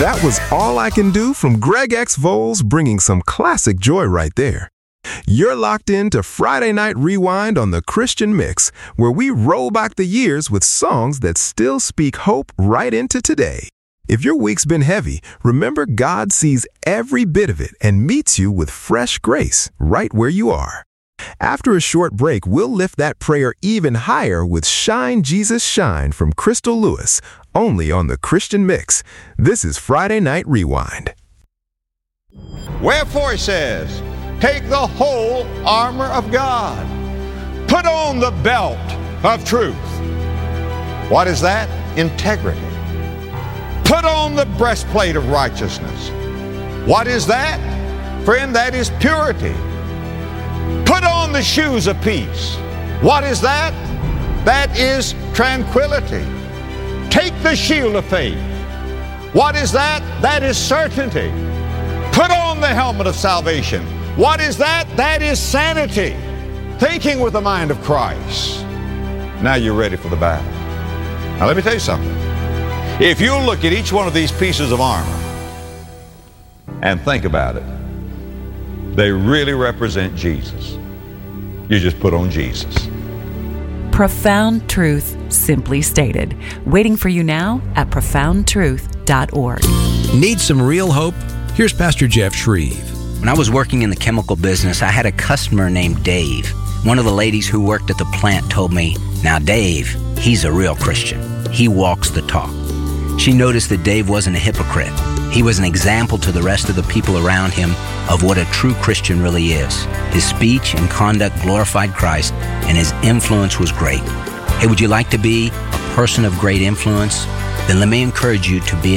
That was All I Can Do from Greg X. Voles, bringing some classic joy right there. You're locked into Friday Night Rewind on the Christian Mix, where we roll back the years with songs that still speak hope right into today. If your week's been heavy, remember God sees every bit of it and meets you with fresh grace right where you are. After a short break, we'll lift that prayer even higher with Shine Jesus Shine from Crystal Lewis, only on the Christian Mix. This is Friday Night Rewind. Wherefore, he says, take the whole armor of God. Put on the belt of truth. What is that? Integrity. Put on the breastplate of righteousness. What is that? Friend, that is purity. Put on the shoes of peace. What is that? That is tranquility. Take the shield of faith. What is that? That is certainty. Put on the helmet of salvation. What is that? That is sanity. Thinking with the mind of Christ. Now you're ready for the battle. Now let me tell you something. If you look at each one of these pieces of armor and think about it, they really represent Jesus. You just put on Jesus. Profound truth, simply stated. Waiting for you now at profoundtruth.org. Need some real hope? Here's Pastor Jeff Shreve. When I was working in the chemical business, I had a customer named Dave. One of the ladies who worked at the plant told me, now Dave, he's a real Christian. He walks the talk. She noticed that Dave wasn't a hypocrite. He was an example to the rest of the people around him of what a true Christian really is. His speech and conduct glorified Christ, and his influence was great. Hey, would you like to be a person of great influence? Then let me encourage you to be